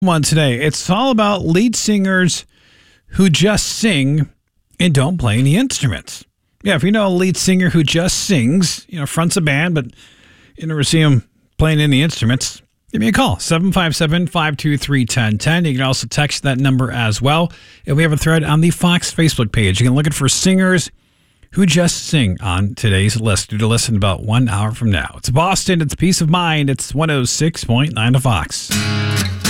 One today. It's all about lead singers who just sing and don't play any instruments. Yeah, if you know a lead singer who just sings, fronts a band, but you never see him playing any instruments, give me a call, 757-523-1010. You can also text that number as well. And we have a thread on the Fox Facebook page. You can look for singers who just sing on today's list. Due to listen about 1 hour from now. It's Boston. It's Peace of Mind. It's 106.9 to Fox.